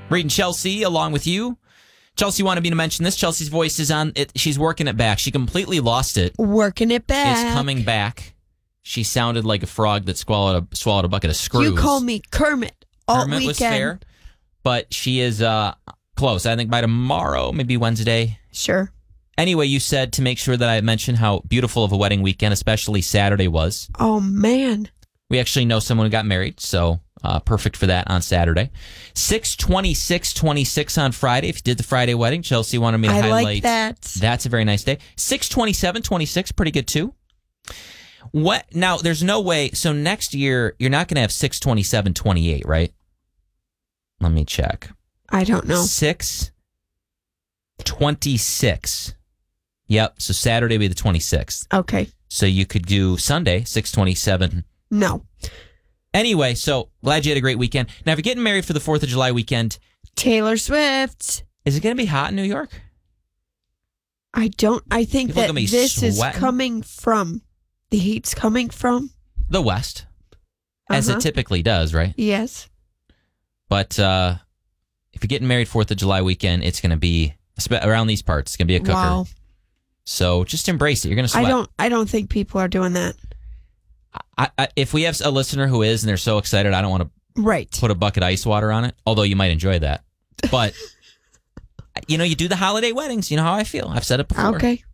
Reading Chelsea along with you. Chelsea wanted me to mention this. Chelsea's voice is on it. She's working it back. She completely lost it. Working it back. It's coming back. She sounded like a frog that swallowed a bucket of screws. You call me Kermit all Kermit weekend. was fair, but she is close. I think by tomorrow, maybe Wednesday. Sure. Anyway, you said to make sure that I mentioned how beautiful of a wedding weekend, especially Saturday, was. Oh, man. We actually know someone who got married, so perfect for that on Saturday. 6/26/26 on Friday. If you did the Friday wedding, Chelsea wanted me to highlight. I like that. That's a very nice day. 6/27/26, pretty good too. What now? There's no way. So next year you're not going to have 6/27/28, right? Let me check. I don't know. 6/26. Yep. So Saturday will be the 26th. Okay. So you could do Sunday 6/27. No. Anyway, so glad you had a great weekend. Now, if you're getting married for the 4th of July weekend, Taylor Swift. is it going to be hot in New York? I think People are that gonna be this is sweating. coming from, the heat's coming from. The West, as it typically does, right? Yes. But if you're getting married 4th of July weekend, it's going to be, around these parts, it's going to be a cooker. Wow. So just embrace it. You're going to sweat. I don't think people are doing that. If we have a listener who is and they're so excited, I don't want to put a bucket of ice water on it, although you might enjoy that. But, you do the holiday weddings. You know how I feel. I've said it before. Okay.